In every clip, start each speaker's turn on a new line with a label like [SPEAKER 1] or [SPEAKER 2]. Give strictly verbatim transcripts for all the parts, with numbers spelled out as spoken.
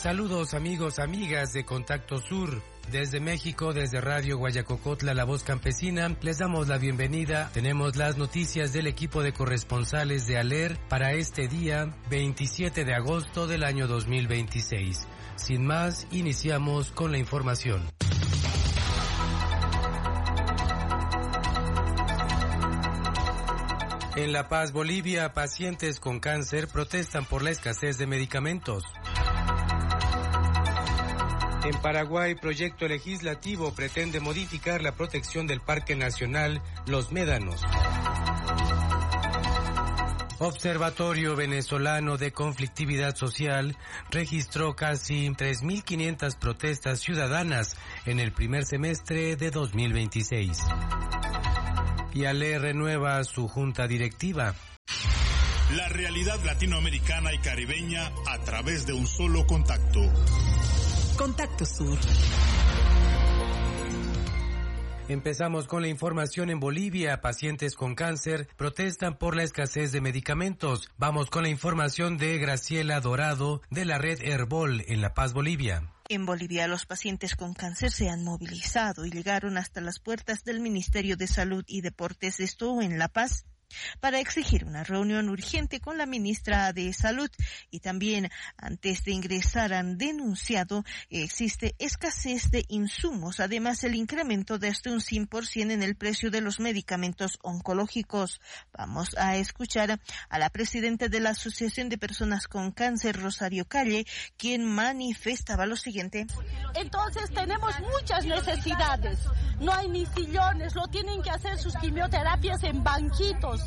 [SPEAKER 1] Saludos amigos, amigas de Contacto Sur. Desde México, desde Radio Guayacocotla, La Voz Campesina, les damos la bienvenida. Tenemos las noticias del equipo de corresponsales de ALER para este día, veintisiete de agosto del año dos mil veintiséis. Sin más, iniciamos con la información. En La Paz, Bolivia, pacientes con cáncer protestan por la escasez de medicamentos. En Paraguay, proyecto legislativo pretende modificar la protección del Parque Nacional Los Médanos. Observatorio Venezolano de Conflictividad Social registró casi tres mil quinientas protestas ciudadanas en el primer semestre de dos mil veintiséis. Y ALER renueva su junta directiva.
[SPEAKER 2] La realidad latinoamericana y caribeña a través de un solo contacto.
[SPEAKER 3] Contacto Sur.
[SPEAKER 1] Empezamos con la información en Bolivia. Pacientes con cáncer protestan por la escasez de medicamentos. Vamos con la información de Graciela Dorado de la red Herbol en La Paz, Bolivia.
[SPEAKER 4] En Bolivia, los pacientes con cáncer se han movilizado y llegaron hasta las puertas del Ministerio de Salud y Deportes, esto en La Paz, para exigir una reunión urgente con la ministra de Salud. Y también, antes de ingresar, han denunciado que existe escasez de insumos, además el incremento de hasta un cien por ciento en el precio de los medicamentos oncológicos. Vamos a escuchar a la presidenta de la Asociación de Personas con Cáncer, Rosario Calle, quien manifestaba lo siguiente.
[SPEAKER 5] Entonces tenemos muchas necesidades, no hay ni sillones, lo tienen que hacer sus quimioterapias en banquitos.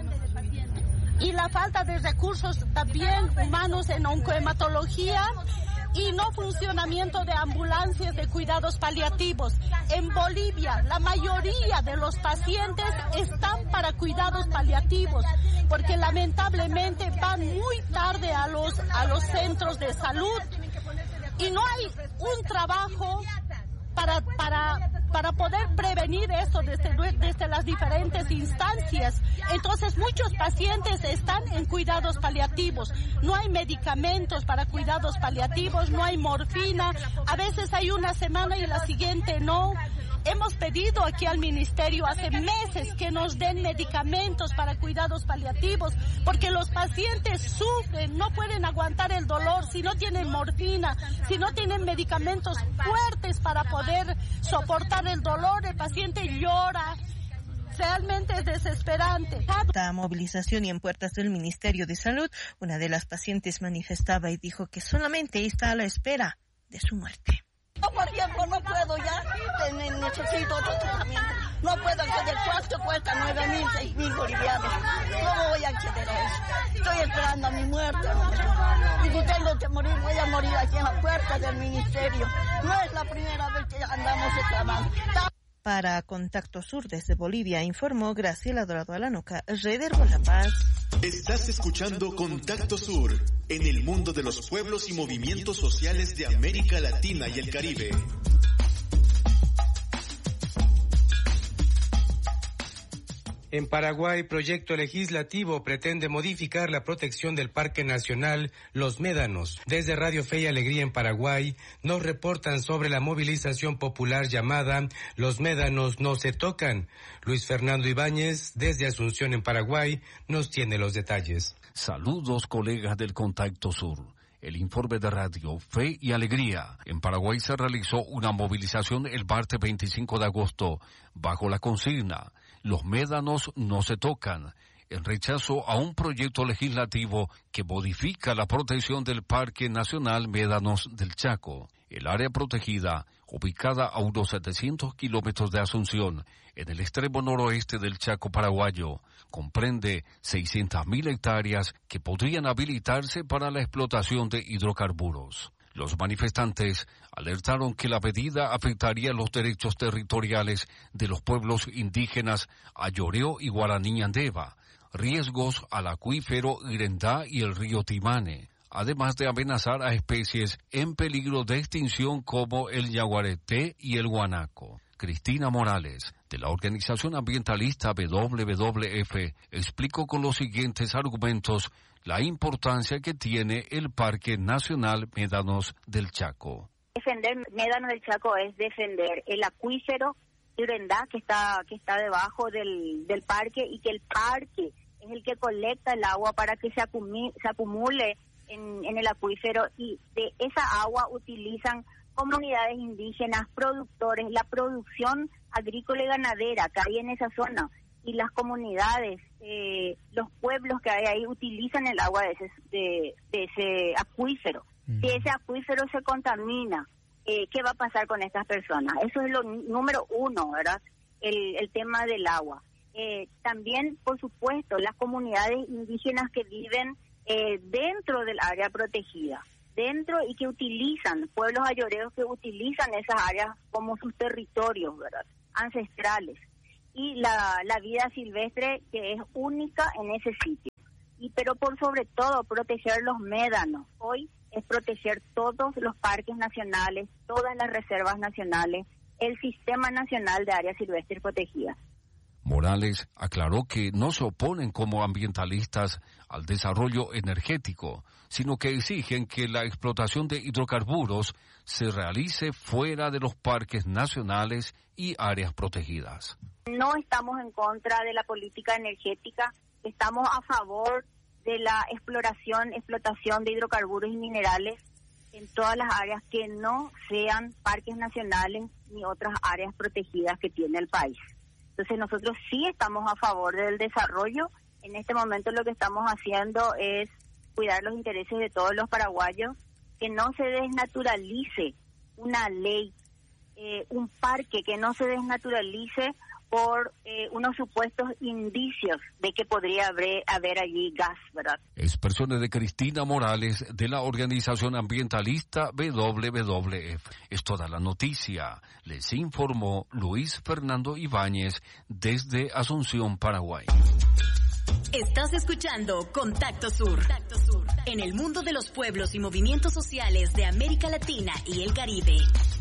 [SPEAKER 5] Y la falta de recursos también humanos en oncohematología y no funcionamiento de ambulancias de cuidados paliativos. En Bolivia, la mayoría de los pacientes están para cuidados paliativos, porque lamentablemente van muy tarde a los, a los centros de salud y no hay un trabajo para, para, para poder prevenir eso desde, desde las diferentes instancias. Entonces muchos pacientes están en cuidados paliativos, no hay medicamentos para cuidados paliativos, no hay morfina, a veces hay una semana y la siguiente no. Hemos pedido aquí al ministerio hace meses que nos den medicamentos para cuidados paliativos, porque los pacientes sufren, no pueden aguantar el dolor si no tienen morfina, si no tienen medicamentos fuertes para poder soportar el dolor, el paciente llora. Realmente es desesperante.
[SPEAKER 4] La movilización y en puertas del Ministerio de Salud, una de las pacientes manifestaba y dijo que solamente está a la espera de su muerte.
[SPEAKER 6] No, por tiempo no puedo ya, necesito otro tratamiento. No puedo acceder, cuánto cuesta nueve mil, seis mil bolivianos. ¿Cómo voy a acceder a eso? Estoy esperando a mi muerte. Y si tengo que morir, voy a morir aquí en la puerta del ministerio. No es la primera vez que andamos reclamando.
[SPEAKER 4] Para Contacto Sur desde Bolivia, informó Graciela Dorado Alanuca, Red Herbol La Paz.
[SPEAKER 7] Estás escuchando Contacto Sur, en el mundo de los pueblos y movimientos sociales de América Latina y el Caribe.
[SPEAKER 1] En Paraguay, proyecto legislativo pretende modificar la protección del Parque Nacional Los Médanos. Desde Radio Fe y Alegría en Paraguay nos reportan sobre la movilización popular llamada Los Médanos no se tocan. Luis Fernando Ibáñez, desde Asunción en Paraguay, nos tiene los detalles.
[SPEAKER 8] Saludos, colegas del Contacto Sur. El informe de Radio Fe y Alegría. En Paraguay se realizó una movilización el martes veinticinco de agosto bajo la consigna Los Médanos no se tocan, en rechazo a un proyecto legislativo que modifica la protección del Parque Nacional Médanos del Chaco. El área protegida, ubicada a unos setecientos kilómetros de Asunción, en el extremo noroeste del Chaco paraguayo, comprende seiscientas mil hectáreas que podrían habilitarse para la explotación de hidrocarburos. Los manifestantes alertaron que la medida afectaría los derechos territoriales de los pueblos indígenas Ayoreo y Guaraní Andeva, riesgos al acuífero Irendá y el río Timane, además de amenazar a especies en peligro de extinción como el yaguareté y el guanaco. Cristina Morales, de la organización ambientalista W W F, explicó con los siguientes argumentos la importancia que tiene el Parque Nacional Médanos del Chaco.
[SPEAKER 9] Defender Médanos del Chaco es defender el acuífero Urendá que está que está debajo del, del parque, y que el parque es el que colecta el agua para que se acumule, se acumule en, en el acuífero, y de esa agua utilizan comunidades indígenas, productores, la producción agrícola y ganadera que hay en esa zona, y las comunidades, eh, los pueblos que hay ahí utilizan el agua de ese, de, de ese acuífero. Mm. Si ese acuífero se contamina, eh, ¿qué va a pasar con estas personas? Eso es lo número uno, ¿verdad? El, el tema del agua. Eh, también, por supuesto, las comunidades indígenas que viven eh, dentro del área protegida, dentro y que utilizan, pueblos ayoreos que utilizan esas áreas como sus territorios, ¿verdad? Ancestrales. Y la, la vida silvestre que es única en ese sitio. Y pero por sobre todo proteger los médanos. Hoy es proteger todos los parques nacionales, todas las reservas nacionales, el Sistema Nacional de Áreas Silvestres Protegidas.
[SPEAKER 8] Morales aclaró que no se oponen como ambientalistas al desarrollo energético, sino que exigen que la explotación de hidrocarburos se realice fuera de los parques nacionales y áreas protegidas.
[SPEAKER 9] No estamos en contra de la política energética, estamos a favor de la exploración, explotación de hidrocarburos y minerales en todas las áreas que no sean parques nacionales ni otras áreas protegidas que tiene el país. Entonces nosotros sí estamos a favor del desarrollo. En este momento lo que estamos haciendo es cuidar los intereses de todos los paraguayos, que no se desnaturalice una ley, eh, un parque, que no se desnaturalice por eh, unos supuestos indicios de que podría haber, haber allí gas, ¿verdad?
[SPEAKER 8] Expresiones de Cristina Morales de la organización ambientalista W W F. Es toda la noticia. Les informó Luis Fernando Ibáñez desde Asunción, Paraguay.
[SPEAKER 3] Estás escuchando Contacto Sur. Contacto Sur. En el mundo de los pueblos y movimientos sociales de América Latina y el Caribe.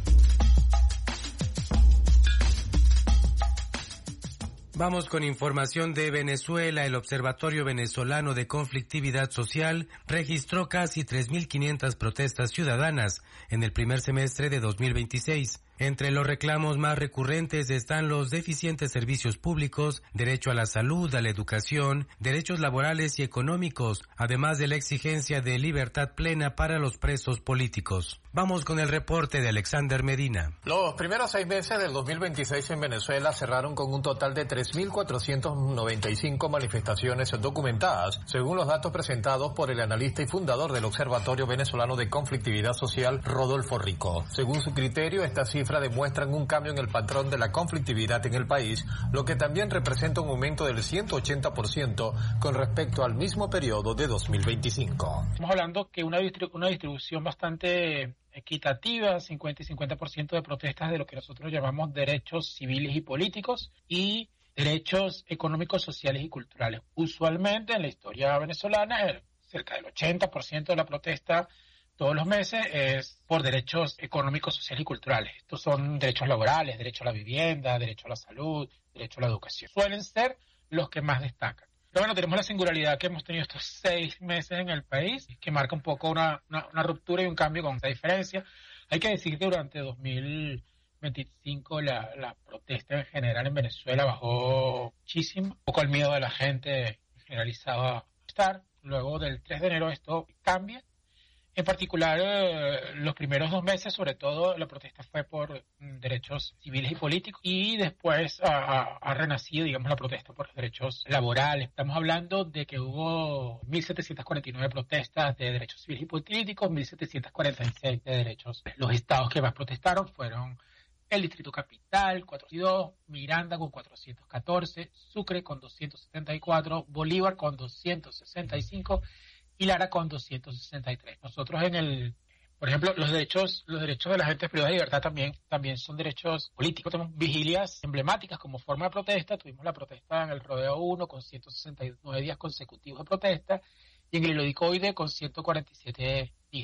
[SPEAKER 1] Vamos con información de Venezuela. El Observatorio Venezolano de Conflictividad Social registró casi tres mil quinientas protestas ciudadanas en el primer semestre de dos mil veintiséis. Entre los reclamos más recurrentes están los deficientes servicios públicos, derecho a la salud, a la educación, derechos laborales y económicos, además de la exigencia de libertad plena para los presos políticos. Vamos con el reporte de Alexander Medina.
[SPEAKER 10] Los primeros seis meses del dos mil veintiséis en Venezuela cerraron con un total de tres mil cuatrocientas noventa y cinco manifestaciones documentadas, según los datos presentados por el analista y fundador del Observatorio Venezolano de Conflictividad Social, Rodolfo Rico. Según su criterio, esta cifra demuestran un cambio en el patrón de la conflictividad en el país, lo que también representa un aumento del ciento ochenta por ciento con respecto al mismo periodo de dos mil veinticinco.
[SPEAKER 11] Estamos hablando que una, distribu- una distribución bastante equitativa, cincuenta y cincuenta por ciento de protestas de lo que nosotros llamamos derechos civiles y políticos y derechos económicos, sociales y culturales. Usualmente en la historia venezolana, cerca del ochenta por ciento de la protesta todos los meses es por derechos económicos, sociales y culturales. Estos son derechos laborales, derecho a la vivienda, derecho a la salud, derecho a la educación. Suelen ser los que más destacan. Pero bueno, tenemos la singularidad que hemos tenido estos seis meses en el país, que marca un poco una, una, una ruptura y un cambio con esta diferencia. Hay que decir que durante dos mil veinticinco la, la protesta en general en Venezuela bajó muchísimo. Un poco el miedo de la gente generalizado a estar. Luego del tres de enero esto cambia. En particular, eh, los primeros dos meses, sobre todo, la protesta fue por mm, derechos civiles y políticos, y después ha, ha, ha renacido, digamos, la protesta por los derechos laborales. Estamos hablando de que hubo mil setecientas cuarenta y nueve protestas de derechos civiles y políticos, mil setecientos cuarenta y seis de derechos. Los estados que más protestaron fueron el Distrito Capital, cuatrocientos dos, Miranda con cuatrocientos catorce, Sucre con doscientos setenta y cuatro, Bolívar con doscientos sesenta y cinco, y Lara con doscientos sesenta y tres. Nosotros en el, por ejemplo, los derechos los derechos de la gente privados de libertad también, también son derechos políticos. Tenemos vigilias emblemáticas como forma de protesta. Tuvimos la protesta en el Rodeo uno con ciento sesenta y nueve días consecutivos de protesta y en el Helicoide con ciento cuarenta y siete días.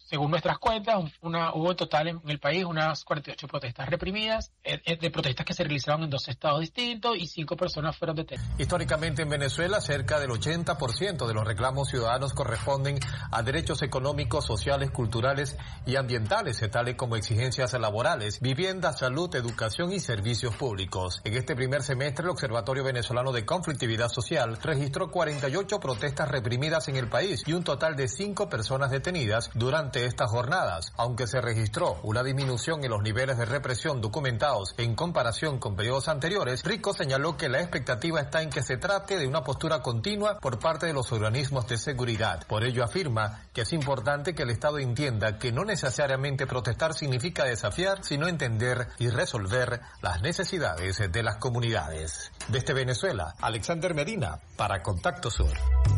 [SPEAKER 11] según nuestras cuentas, una, hubo en total en el país unas cuarenta y ocho protestas reprimidas, eh, de protestas que se realizaron en dos estados distintos y cinco personas fueron detenidas.
[SPEAKER 10] Históricamente en Venezuela, cerca del ochenta por ciento de los reclamos ciudadanos corresponden a derechos económicos, sociales, culturales y ambientales, tales como exigencias laborales, vivienda, salud, educación y servicios públicos. En este primer semestre, el Observatorio Venezolano de Conflictividad Social registró cuarenta y ocho protestas reprimidas en el país y un total de cinco personas detenidas durante estas jornadas. Aunque se registró una disminución en los niveles de represión documentados en comparación con periodos anteriores, Rico señaló que la expectativa está en que se trate de una postura continua por parte de los organismos de seguridad. Por ello afirma que es importante que el Estado entienda que no necesariamente protestar significa desafiar, sino entender y resolver las necesidades de las comunidades. Desde Venezuela, Alexander Medina, para Contacto Sur.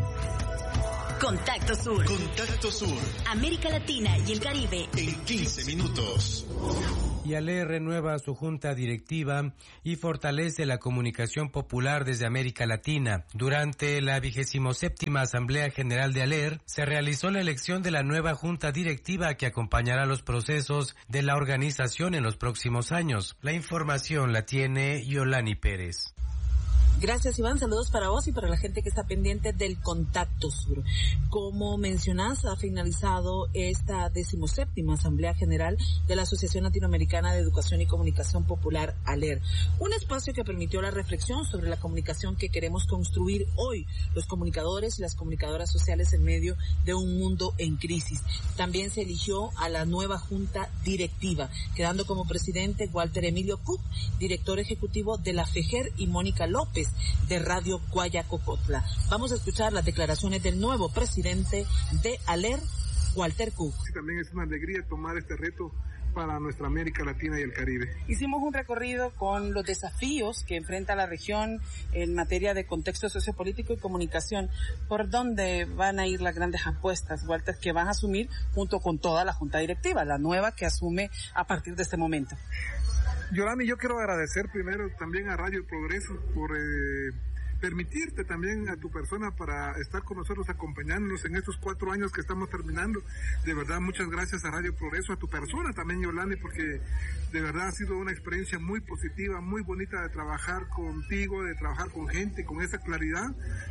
[SPEAKER 3] Contacto Sur.
[SPEAKER 7] Contacto Sur.
[SPEAKER 3] América Latina y el Caribe.
[SPEAKER 7] En quince minutos.
[SPEAKER 1] Y ALER renueva su junta directiva y fortalece la comunicación popular desde América Latina. Durante la vigésimo séptima Asamblea General de ALER se realizó la elección de la nueva junta directiva que acompañará los procesos de la organización en los próximos años. La información la tiene Yolani Pérez.
[SPEAKER 12] Gracias, Iván. Saludos para vos y para la gente que está pendiente del Contacto Sur. Como mencionás, ha finalizado esta decimoséptima Asamblea General de la Asociación Latinoamericana de Educación y Comunicación Popular, ALER. Un espacio que permitió la reflexión sobre la comunicación que queremos construir hoy, los comunicadores y las comunicadoras sociales en medio de un mundo en crisis. También se eligió a la nueva Junta Directiva, quedando como presidente Walter Emilio Cook, director ejecutivo de la FEGER, y Mónica López, de Radio Guayacocotla. Vamos a escuchar las declaraciones del nuevo presidente de ALER, Walter Cook.
[SPEAKER 13] Sí, también es una alegría tomar este reto para nuestra América Latina y el Caribe.
[SPEAKER 14] Hicimos un recorrido con los desafíos que enfrenta la región en materia de contexto sociopolítico y comunicación. ¿Por dónde van a ir las grandes apuestas, Walter, que van a asumir junto con toda la Junta Directiva, la nueva que asume a partir de este momento?
[SPEAKER 13] Yolani, yo quiero agradecer primero también a Radio Progreso por eh, permitirte también a tu persona para estar con nosotros acompañándonos en estos cuatro años que estamos terminando. De verdad, muchas gracias a Radio Progreso, a tu persona también, Yolani, porque de verdad ha sido una experiencia muy positiva, muy bonita de trabajar contigo, de trabajar con gente, con esa claridad,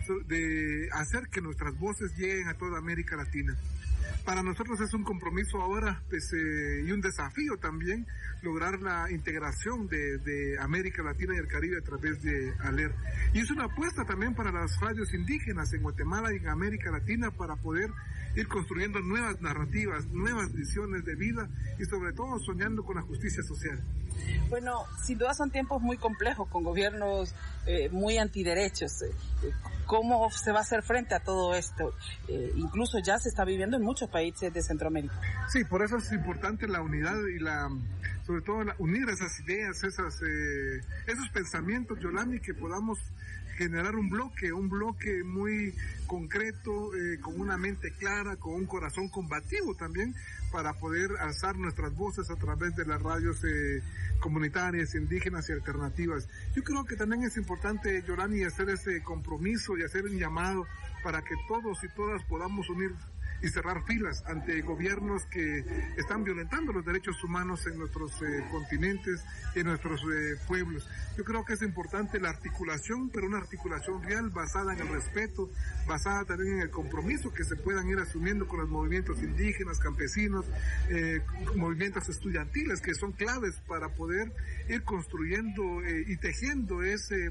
[SPEAKER 13] de hacer que nuestras voces lleguen a toda América Latina. Para nosotros es un compromiso ahora pues, eh, y un desafío también lograr la integración de, de América Latina y el Caribe a través de ALER. Y es una apuesta también para las radios indígenas en Guatemala y en América Latina para poder ir construyendo nuevas narrativas, nuevas visiones de vida y sobre todo soñando con la justicia social.
[SPEAKER 14] Bueno, sin duda son tiempos muy complejos con gobiernos eh, muy antiderechos. Eh, ¿Cómo se va a hacer frente a todo esto? Eh, incluso ya se está viviendo en muchos países de Centroamérica.
[SPEAKER 13] Sí, por eso es importante la unidad y la, sobre todo la, unir esas ideas, esas, eh, esos pensamientos, Yolani, que podamos generar un bloque, un bloque muy concreto, eh, con una mente clara, con un corazón combativo también, para poder alzar nuestras voces a través de las radios eh, comunitarias, indígenas y alternativas. Yo creo que también es importante, Yolani, hacer ese compromiso y hacer un llamado para que todos y todas podamos unir y cerrar filas ante gobiernos que están violentando los derechos humanos en nuestros eh, continentes y en nuestros eh, pueblos. Yo creo que es importante la articulación, pero una articulación real basada en el respeto, basada también en el compromiso que se puedan ir asumiendo con los movimientos indígenas, campesinos, eh, movimientos estudiantiles que son claves para poder ir construyendo eh, y tejiendo ese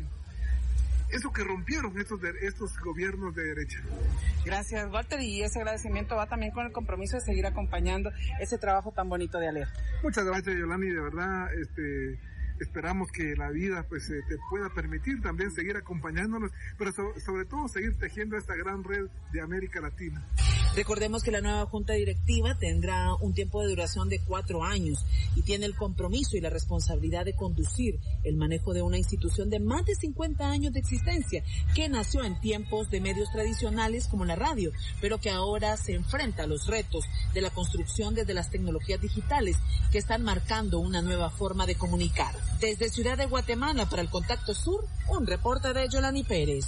[SPEAKER 13] eso que rompieron estos, de, estos gobiernos de derecha.
[SPEAKER 14] Gracias, Walter, y ese agradecimiento va también con el compromiso de seguir acompañando ese trabajo tan bonito de ALER.
[SPEAKER 13] Muchas gracias, Yolani, de verdad, este, esperamos que la vida pues eh, te pueda permitir también seguir acompañándonos, pero so, sobre todo seguir tejiendo esta gran red de América Latina.
[SPEAKER 12] Recordemos que la nueva Junta Directiva tendrá un tiempo de duración de cuatro años y tiene el compromiso y la responsabilidad de conducir el manejo de una institución de más de cincuenta años de existencia que nació en tiempos de medios tradicionales como la radio, pero que ahora se enfrenta a los retos de la construcción desde las tecnologías digitales que están marcando una nueva forma de comunicar. Desde Ciudad de Guatemala para el Contacto Sur, un reporte de Yolani Pérez.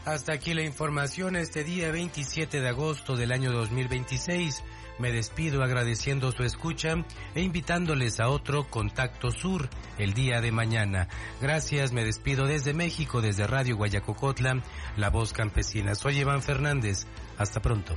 [SPEAKER 1] Hasta aquí la información este día veintisiete de agosto del año dos mil veintiséis. Me despido agradeciendo su escucha e invitándoles a otro Contacto Sur el día de mañana. Gracias, me despido desde México, desde Radio Guayacocotla, La Voz Campesina. Soy Iván Fernández. Hasta pronto.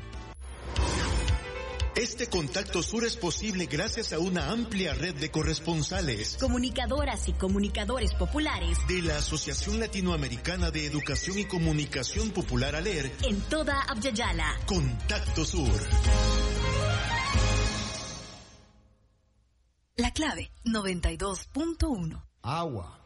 [SPEAKER 7] Este Contacto Sur es posible gracias a una amplia red de corresponsales,
[SPEAKER 3] comunicadoras y comunicadores populares
[SPEAKER 7] de la Asociación Latinoamericana de Educación y Comunicación Popular ALER
[SPEAKER 3] en toda Abya-Yala.
[SPEAKER 7] Contacto Sur.
[SPEAKER 3] La clave noventa y dos punto uno.
[SPEAKER 15] Agua.